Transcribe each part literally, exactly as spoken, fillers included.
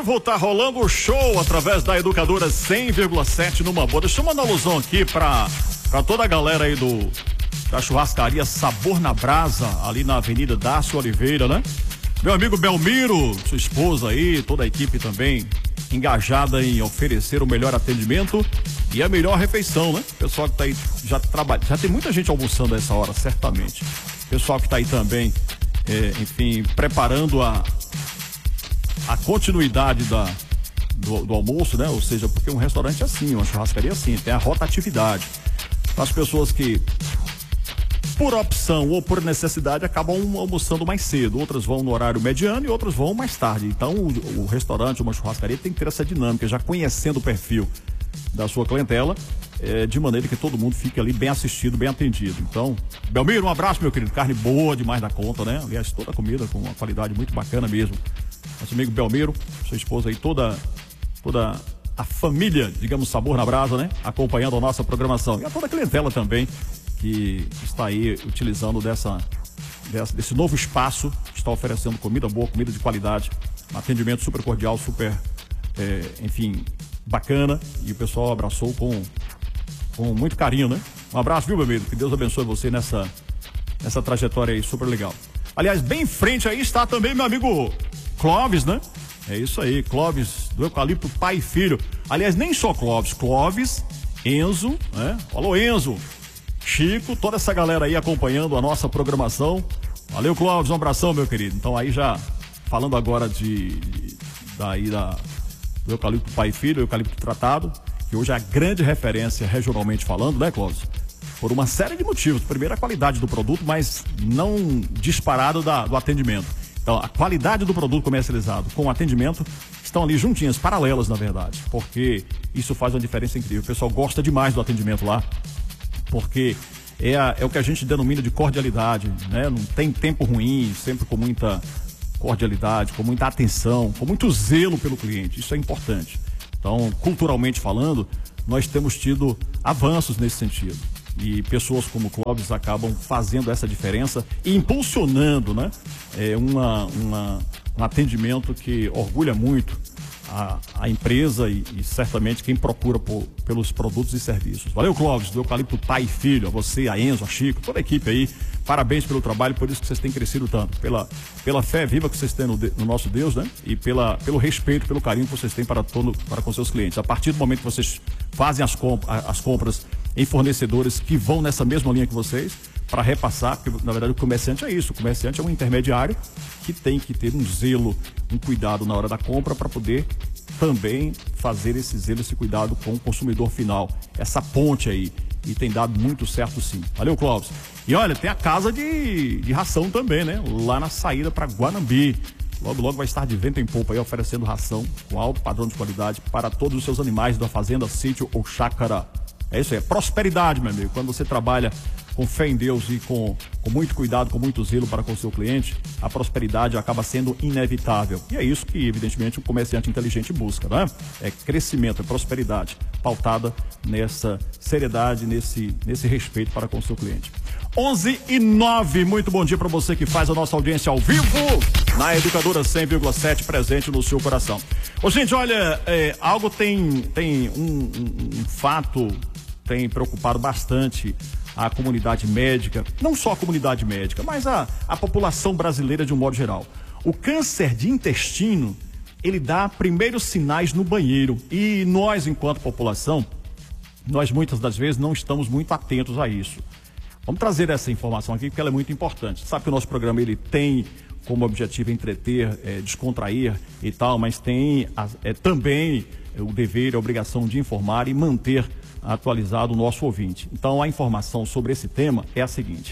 vivo, tá rolando o show através da Educadora cem vírgula sete numa boa. Deixa eu mandar uma alusão aqui pra, pra toda a galera aí do da churrascaria Sabor na Brasa, ali na Avenida Dácio Oliveira, né? Meu amigo Belmiro, sua esposa aí, toda a equipe também engajada em oferecer o melhor atendimento e a melhor refeição, né? Pessoal que tá aí já trabalha, já tem muita gente almoçando a essa hora, certamente. Pessoal que tá aí também, é, enfim, preparando a a continuidade da, do, do almoço, né? Ou seja, porque um restaurante é assim, uma churrascaria é assim, tem a rotatividade. As pessoas que, por opção ou por necessidade, acabam almoçando mais cedo. Outras vão no horário mediano e outras vão mais tarde. Então, o, o restaurante, uma churrascaria, tem que ter essa dinâmica, já conhecendo o perfil da sua clientela, é, de maneira que todo mundo fique ali bem assistido, bem atendido. Então, Belmiro, um abraço, meu querido. Carne boa demais da conta, né? Aliás, toda a comida com uma qualidade muito bacana mesmo. Nosso amigo Belmiro, sua esposa aí, toda, toda a família, digamos, Sabor na Brasa, né? Acompanhando a nossa programação. E a toda a clientela também, que está aí utilizando dessa, dessa, desse novo espaço, que está oferecendo comida boa, comida de qualidade, um atendimento super cordial, super, é, enfim, bacana. E o pessoal abraçou com, com muito carinho, né? Um abraço, viu, Belmiro? Que Deus abençoe você nessa, nessa trajetória aí, super legal. Aliás, bem em frente aí está também meu amigo Clóvis, né? É isso aí, Clóvis do Eucalipto Pai e Filho. Aliás, nem só Clóvis, Clóvis, Enzo, né? Alô, Enzo, Chico, toda essa galera aí acompanhando a nossa programação. Valeu, Clóvis, um abração, meu querido. Então aí já falando agora de, de daí da do Eucalipto Pai e Filho, Eucalipto Tratado, que hoje é a grande referência regionalmente falando, né, Clóvis? Por uma série de motivos. Primeiro, a qualidade do produto, mas não disparado da, do atendimento. Então, a qualidade do produto comercializado com o atendimento estão ali juntinhas, paralelas, na verdade, porque isso faz uma diferença incrível. O pessoal gosta demais do atendimento lá, porque é, a, é o que a gente denomina de cordialidade, né? Não tem tempo ruim, sempre com muita cordialidade, com muita atenção, com muito zelo pelo cliente. Isso é importante. Então, culturalmente falando, nós temos tido avanços nesse sentido. E pessoas como o Clóvis acabam fazendo essa diferença e impulsionando, né? É uma, uma, um atendimento que orgulha muito a, a empresa e, e certamente quem procura por, pelos produtos e serviços. Valeu, Clóvis, do Eucalipto Pai e Filho, a você, a Enzo, a Chico, toda a equipe aí. Parabéns pelo trabalho, por isso que vocês têm crescido tanto. Pela, pela fé viva que vocês têm no, no nosso Deus, né? E pela, pelo respeito, pelo carinho que vocês têm para, todo, para com seus clientes. A partir do momento que vocês fazem as, comp as compras em fornecedores que vão nessa mesma linha que vocês, para repassar, porque na verdade o comerciante é isso, o comerciante é um intermediário que tem que ter um zelo, um cuidado na hora da compra para poder também fazer esse zelo, esse cuidado com o consumidor final, essa ponte aí, e tem dado muito certo sim. Valeu, Clóvis. E olha, tem a casa de, de ração também, né? Lá na saída para Guanambi. Logo, logo vai estar de vento em popa aí, oferecendo ração com alto padrão de qualidade para todos os seus animais da fazenda, sítio ou chácara. É isso aí, é prosperidade, meu amigo. Quando você trabalha com fé em Deus e com, com muito cuidado, com muito zelo para com o seu cliente, a prosperidade acaba sendo inevitável. E é isso que, evidentemente, o comerciante inteligente busca, né? É crescimento, é prosperidade, pautada nessa seriedade, nesse, nesse respeito para com o seu cliente. onze e nove, muito bom dia para você que faz a nossa audiência ao vivo na Educadora cem vírgula sete, presente no seu coração. Ô, gente, olha, é, algo tem, tem um, um, um fato tem preocupado bastante a comunidade médica, não só a comunidade médica, mas a, a população brasileira de um modo geral. O câncer de intestino, ele dá primeiros sinais no banheiro e nós, enquanto população, nós muitas das vezes não estamos muito atentos a isso. Vamos trazer essa informação aqui porque ela é muito importante. Sabe que o nosso programa ele tem como objetivo entreter, é, descontrair e tal, mas tem é, também o dever, a obrigação de informar e manter atualizado o nosso ouvinte. Então a informação sobre esse tema é a seguinte: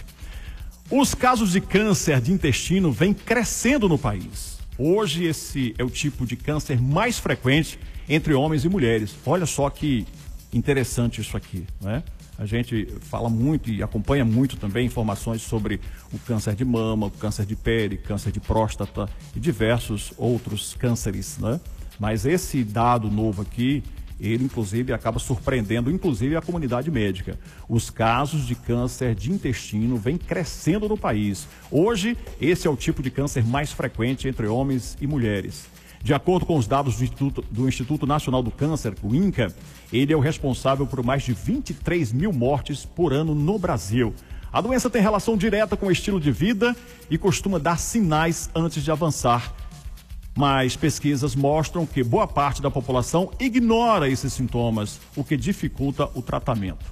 os casos de câncer de intestino vêm crescendo no país. Hoje esse é o tipo de câncer mais frequente entre homens e mulheres. Olha só que interessante isso aqui, né? A gente fala muito e acompanha muito também informações sobre o câncer de mama, o câncer de pele, câncer de próstata e diversos outros cânceres, né? Mas esse dado novo aqui, ele inclusive acaba surpreendendo inclusive a comunidade médica. Os casos de câncer de intestino vêm crescendo no país. Hoje, esse é o tipo de câncer mais frequente entre homens e mulheres. De acordo com os dados do Instituto, do Instituto Nacional do Câncer, o INCA, ele é o responsável por mais de vinte e três mil mortes por ano no Brasil. A doença tem relação direta com o estilo de vida e costuma dar sinais antes de avançar. Mas pesquisas mostram que boa parte da população ignora esses sintomas, o que dificulta o tratamento.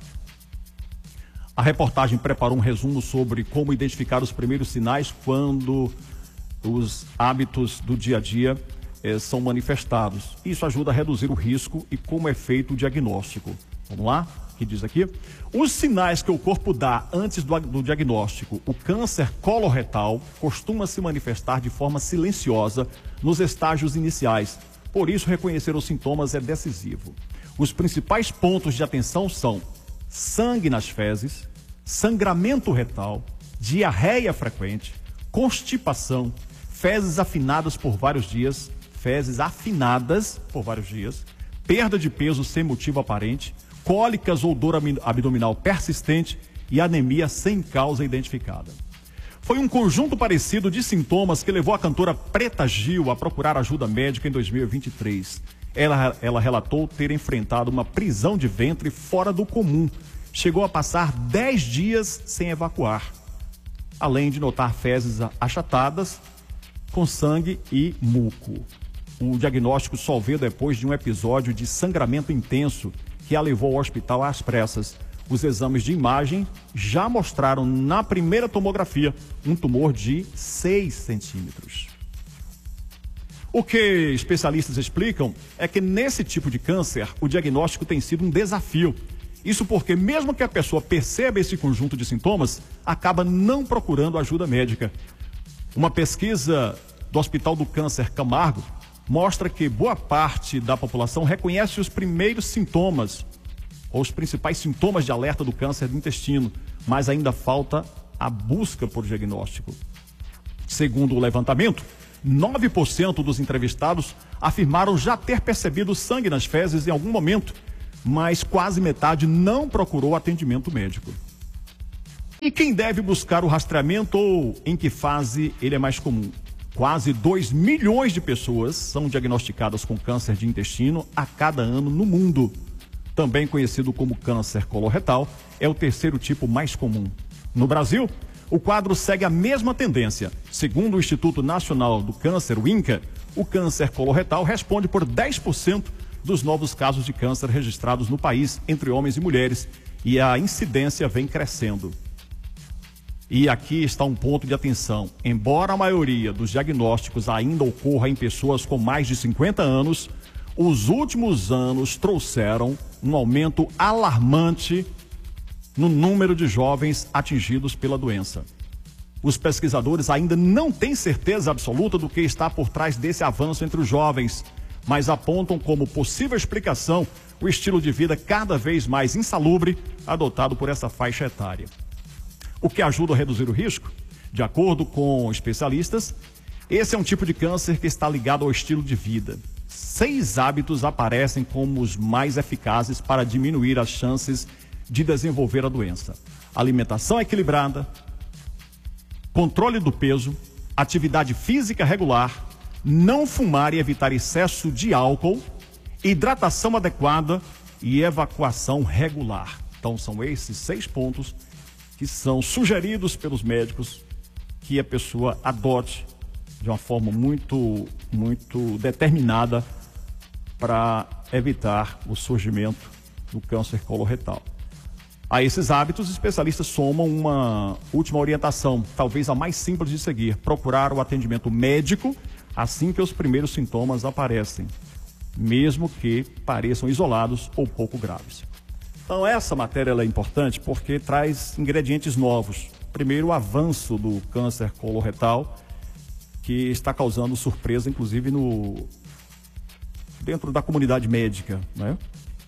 A reportagem preparou um resumo sobre como identificar os primeiros sinais quando os hábitos do dia a dia eh, são manifestados. Isso ajuda a reduzir o risco e como é feito o diagnóstico. Vamos lá? O que diz aqui? Os sinais que o corpo dá antes do, do diagnóstico. O câncer coloretal costuma se manifestar de forma silenciosa nos estágios iniciais. Por isso, reconhecer os sintomas é decisivo. Os principais pontos de atenção são sangue nas fezes, sangramento retal, diarreia frequente, constipação, fezes afinadas por vários dias, fezes afinadas por vários dias, perda de peso sem motivo aparente, cólicas ou dor abdominal persistente e anemia sem causa identificada. Foi um conjunto parecido de sintomas que levou a cantora Preta Gil a procurar ajuda médica em dois mil e vinte e três. Ela, ela relatou ter enfrentado uma prisão de ventre fora do comum. Chegou a passar dez dias sem evacuar, além de notar fezes achatadas com sangue e muco. O diagnóstico só veio depois de um episódio de sangramento intenso que a levou ao hospital às pressas. Os exames de imagem já mostraram na primeira tomografia um tumor de seis centímetros. O que especialistas explicam é que nesse tipo de câncer o diagnóstico tem sido um desafio. Isso porque mesmo que a pessoa perceba esse conjunto de sintomas, acaba não procurando ajuda médica. Uma pesquisa do Hospital do Câncer Camargo mostra que boa parte da população reconhece os primeiros sintomas, ou os principais sintomas de alerta do câncer do intestino, mas ainda falta a busca por diagnóstico. Segundo o levantamento, nove por cento dos entrevistados afirmaram já ter percebido sangue nas fezes em algum momento, mas quase metade não procurou atendimento médico. E quem deve buscar o rastreamento ou em que fase ele é mais comum? Quase dois milhões de pessoas são diagnosticadas com câncer de intestino a cada ano no mundo. Também conhecido como câncer coloretal, é o terceiro tipo mais comum. No Brasil, o quadro segue a mesma tendência. Segundo o Instituto Nacional do Câncer, o INCA, o câncer coloretal responde por dez por cento dos novos casos de câncer registrados no país entre homens e mulheres, e a incidência vem crescendo. E aqui está um ponto de atenção. Embora a maioria dos diagnósticos ainda ocorra em pessoas com mais de cinquenta anos, os últimos anos trouxeram um aumento alarmante no número de jovens atingidos pela doença. Os pesquisadores ainda não têm certeza absoluta do que está por trás desse avanço entre os jovens, mas apontam como possível explicação o estilo de vida cada vez mais insalubre adotado por essa faixa etária. O que ajuda a reduzir o risco? De acordo com especialistas, esse é um tipo de câncer que está ligado ao estilo de vida. Seis hábitos aparecem como os mais eficazes para diminuir as chances de desenvolver a doença: alimentação equilibrada, controle do peso, atividade física regular, não fumar e evitar excesso de álcool, hidratação adequada e evacuação regular. Então são esses seis pontos que são sugeridos pelos médicos que a pessoa adote de uma forma muito, muito determinada para evitar o surgimento do câncer coloretal. A esses hábitos, os especialistas somam uma última orientação, talvez a mais simples de seguir: procurar o atendimento médico assim que os primeiros sintomas aparecem, mesmo que pareçam isolados ou pouco graves. Então essa matéria ela é importante porque traz ingredientes novos. Primeiro, o avanço do câncer coloretal, que está causando surpresa, inclusive, no, dentro da comunidade médica, né?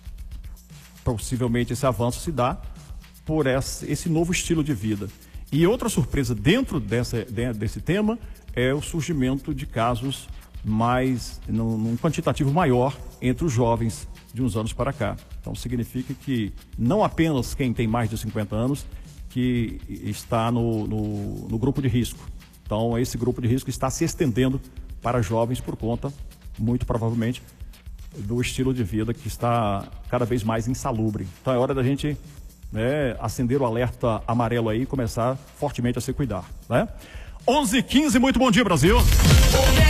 Possivelmente esse avanço se dá por esse, esse novo estilo de vida. E outra surpresa dentro dessa, desse tema é o surgimento de casos mais, num, num quantitativo maior entre os jovens de uns anos para cá. Então significa que não apenas quem tem mais de cinquenta anos que está no, no, no grupo de risco. Então esse grupo de risco está se estendendo para jovens por conta muito provavelmente, do estilo de vida que está cada vez mais insalubre. Então é hora da gente, né, acender o alerta amarelo aí e começar fortemente a se cuidar, né? onze e quinze, muito bom dia, Brasil!